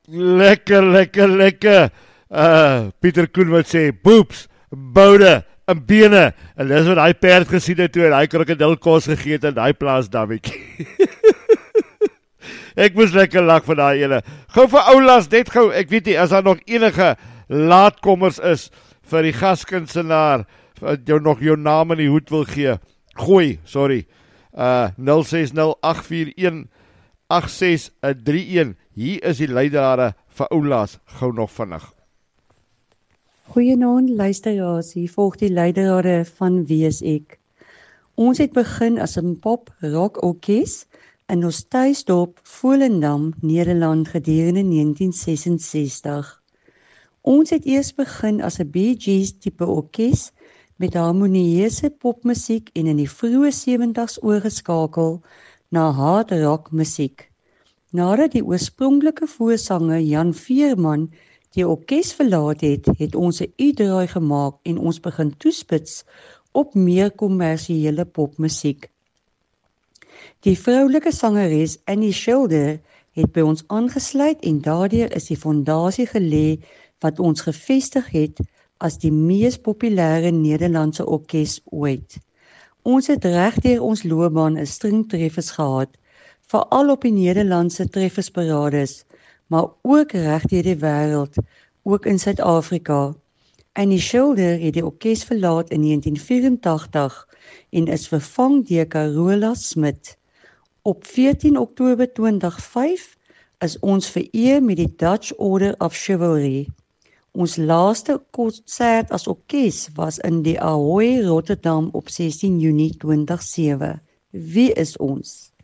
Lekker. Pieter Koen wat sê, boeps, boude, en bene. En dis wat hy perd gesien het toe, en hy krokodil kos gegeet in die plaas dammetjie. Ek moes lekker lag van daai ene. Gou vir oulas, net gou, ek weet nie, as daar nog enige laatkommers is, vir die gaskunsenaar, wat jou nog jou naam in die hoed wil gee, gooi, 060-841-8631, hier is die leidrade vir oulas, gou nog vinnig. Goeienaand luisteraars, hier volg die leidrade van Wie is ek. Ons het begin as 'n pop-rock orkes in ons tuisdorp Volendam, Nederland gedurende 1966. Ons het eers begin as 'n Bee Gees tipe orkes met harmonieuse popmusiek en in die vroeë 70's oorgeskakel na hard rock musiek. Nadat die oorspronklike voorsanger Jan Veerman die orkes verlaat het, het ons 'n U-draai gemaak en ons begin toespits op meer kommersiële popmusiek. Die vroulike sangeres Annie Schilder het by ons aangesluit en daardeur is die fondasie gelê wat ons gevestig het as die mees populêre Nederlandse orkes ooit. Ons het regdeur ons loopbaan 'n string treffers gehad, veral op die Nederlandse treffersparades, maar ook regdeur die wêreld, ook in Suid-Afrika. Annie Schilder het die orkes verlaat in 1984 en is vervang deur Carola Smit. Op 14 Oktober 2005 is ons vereer met die Dutch Order of Chivalry. Ons laaste konsert as orkes was in die Ahoy Rotterdam op 16 Junie 2007. Wie is ons?